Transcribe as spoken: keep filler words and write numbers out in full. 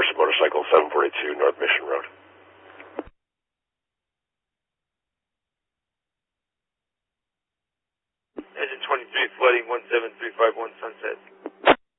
Registered motorcycle, seven forty-two North Mission Road. Engine twenty-three, flooding one seven three five one Sunset.